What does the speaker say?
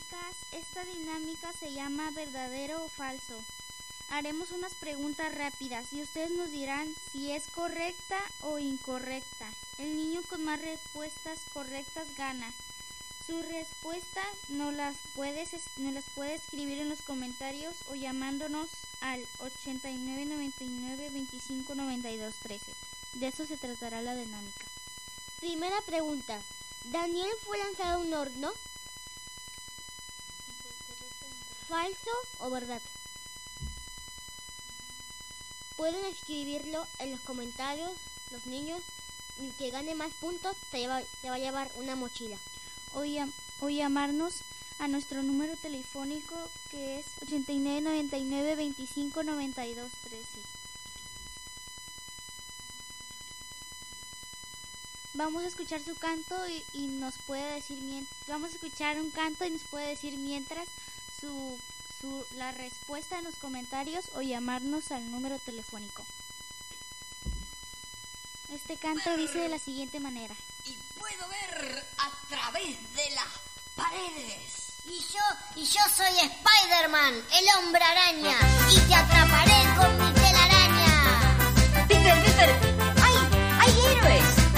chicas, esta dinámica se llama verdadero o falso. Haremos unas preguntas rápidas y ustedes nos dirán si es correcta o incorrecta. El niño con más respuestas correctas gana. Su respuesta nos las puede escribir en los comentarios o llamándonos al 8999-259213. De eso se tratará la dinámica. Primera pregunta. ¿Daniel fue lanzado a un horno? ¿Falso o verdad? Pueden escribirlo en los comentarios, los niños. El que gane más puntos se va a llevar una mochila. O llamarnos a nuestro número telefónico que es 8999-259213. Vamos a escuchar su canto y nos puede decir vamos a escuchar un canto y nos puede decir mientras la respuesta en los comentarios o llamarnos al número telefónico. Este canto dice de la siguiente manera. Y puedo ver a través de las paredes. Y yo soy Spider-Man, el hombre araña, y te atraparé con mi telaraña. Peter,